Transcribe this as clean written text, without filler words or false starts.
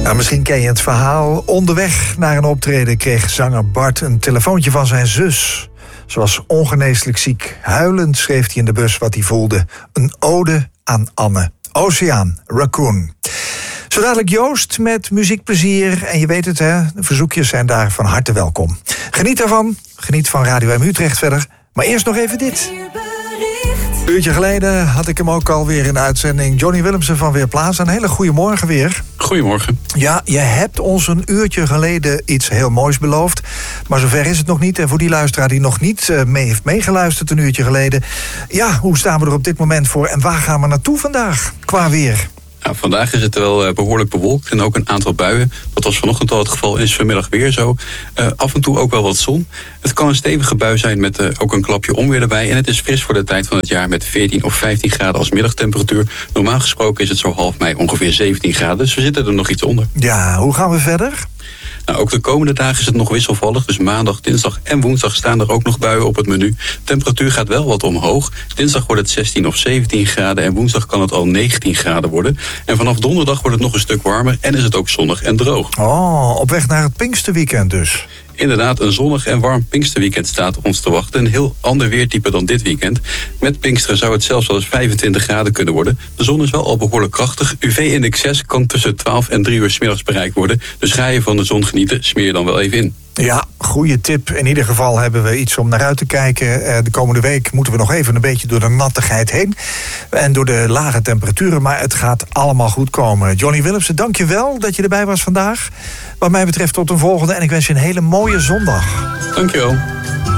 Nou, misschien ken je het verhaal. Onderweg naar een optreden kreeg zanger Bart een telefoontje van zijn zus. Ze was ongeneeslijk ziek. Huilend schreef hij in de bus wat hij voelde. Een ode aan Anne. Oceaan, Raccoon. Zo dadelijk Joost met muziekplezier. En je weet het, hè, de verzoekjes zijn daar van harte welkom. Geniet daarvan. Geniet van Radio M Utrecht verder. Maar eerst nog even dit. Een uurtje geleden had ik hem ook alweer in de uitzending. Johnny Willemsen van Weerplaza. Een hele goede morgen weer. Goedemorgen. Ja, je hebt ons een uurtje geleden iets heel moois beloofd. Maar zover is het nog niet. En voor die luisteraar die nog niet heeft meegeluisterd een uurtje geleden. Ja, hoe staan we er op dit moment voor? En waar gaan we naartoe vandaag qua weer? Nou, vandaag is het wel behoorlijk bewolkt en ook een aantal buien. Dat was vanochtend al het geval en is vanmiddag weer zo. Af en toe ook wel wat zon. Het kan een stevige bui zijn met ook een klapje onweer erbij. En het is fris voor de tijd van het jaar met 14 of 15 graden als middagtemperatuur. Normaal gesproken is het zo half mei ongeveer 17 graden. Dus we zitten er nog iets onder. Ja, hoe gaan we verder? Nou, ook de komende dagen is het nog wisselvallig. Dus maandag, dinsdag en woensdag staan er ook nog buien op het menu. Temperatuur gaat wel wat omhoog. Dinsdag wordt het 16 of 17 graden en woensdag kan het al 19 graden worden. En vanaf donderdag wordt het nog een stuk warmer en is het ook zonnig en droog. Oh, op weg naar het Pinksterweekend dus. Inderdaad, een zonnig en warm Pinksterweekend staat op ons te wachten. Een heel ander weertype dan dit weekend. Met Pinksteren zou het zelfs wel eens 25 graden kunnen worden. De zon is wel al behoorlijk krachtig. UV-index 6 kan tussen 12 en 3 uur 's middags bereikt worden. Dus ga je van de zon genieten, smeer je dan wel even in. Ja, goede tip. In ieder geval hebben we iets om naar uit te kijken. De komende week moeten we nog even een beetje door de nattigheid heen. En door de lage temperaturen. Maar het gaat allemaal goed komen. Johnny Willemsen, dank je wel dat je erbij was vandaag. Wat mij betreft tot een volgende. En ik wens je een hele mooie zondag. Dank je wel.